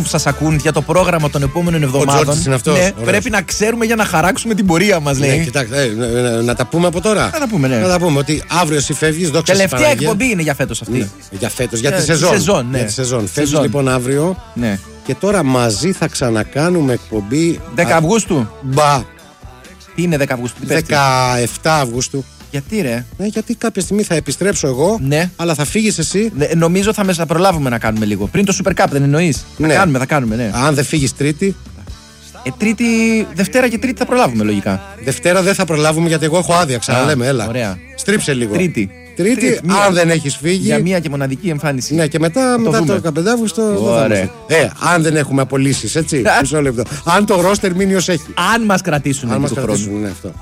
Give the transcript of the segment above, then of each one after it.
που σας ακούν για το πρόγραμμα των επόμενων εβδομάδων. Είναι αυτός, ναι, πρέπει να ξέρουμε για να χαράξουμε την πορεία μας, λέει. Ναι, κοιτάξτε, να τα πούμε από τώρα. Να τα πούμε, ναι. Να τα πούμε ότι αύριο εσύ φεύγεις, δόξα τω Θεώ. Τελευταία εκπομπή είναι για φέτος αυτή. Ναι, για φέτος, για τη σεζόν. σεζόν. Ναι. Για τη σεζόν. Φεύγεις λοιπόν αύριο. Ναι. Και τώρα μαζί θα ξανακάνουμε εκπομπή. 10 Αυγούστου. Μπα. Τι είναι 10 Αυγούστου, τι πέφτει? 17 Αυγούστου. Γιατί ρε? Ναι, γιατί κάποια στιγμή θα επιστρέψω εγώ, ναι. αλλά θα φύγεις εσύ. Νομίζω θα προλάβουμε να κάνουμε λίγο. Πριν το Super Cup, δεν εννοείς? Ναι. Θα κάνουμε, ναι. Αν δεν φύγεις Τρίτη. Τρίτη, Δευτέρα και Τρίτη θα προλάβουμε λογικά. Δευτέρα δεν θα προλάβουμε γιατί εγώ έχω άδεια. Ξαναλέμε, έλα. Ωραία. Στρίψε λίγο. Τρίτη, αν δεν έχεις φύγει. Για μία και μοναδική εμφάνιση. Ναι, και μετά το 15 Αύγουστο. Αν δεν έχουμε απολύσεις, έτσι. Μισό λεπτό. Αν το ρόστερ μείνει ως έχει. Αν μας κρατήσουν. Αν μας κρατήσουν, ναι, αυτό.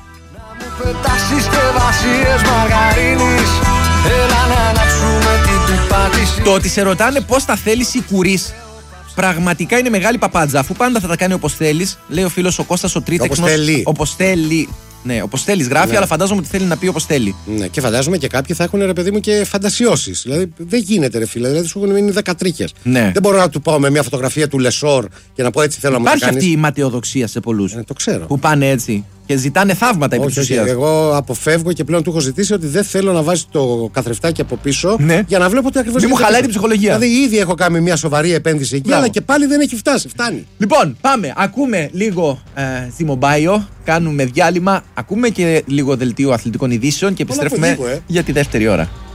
Το ότι σε ρωτάνε πώς τα θέλεις ή κουρείς, πραγματικά είναι μεγάλη παπάντζα. Αφού πάντα θα τα κάνει όπως θέλεις, λέει ο φίλος ο Κώστας ο Τρίτεξνος. Όπως θέλει. Ναι, όπως θέλεις γράφει, αλλά φαντάζομαι ότι θέλει να πει όπως θέλει. Ναι, και φαντάζομαι και κάποιοι θα έχουν, ρε παιδί μου, και φαντασιώσεις. Δηλαδή δεν γίνεται, ρε φίλε. Δηλαδή σου έχουν μείνει 10 τρίχες. Ναι. Δεν μπορώ να του πάω με μια φωτογραφία του Λεσόρ και να πω έτσι θέλω να μου τα κάνεις. Υπάρχει αυτή η ματαιοδοξία σε πολλούς. Το ξέρω. Που πάνε έτσι και ζητάνε θαύματα επί της ουσίας. Εγώ αποφεύγω και πλέον του έχω ζητήσει ότι δεν θέλω να βάζει το καθρεφτάκι από πίσω, ναι. για να βλέπω ότι ακριβώς. Μην μου χαλάει την ψυχολογία. Δηλαδή ήδη έχω κάνει μια σοβαρή επένδυση εκεί, αλλά και πάλι δεν έχει φτάσει. Φτάνει. Λοιπόν, πάμε. Ακούμε λίγο Ζημομπάιο, κάνουμε διάλειμμα, ακούμε και λίγο δελτίο αθλητικών ειδήσεων και επιστρέφουμε για τη δεύτερη ώρα.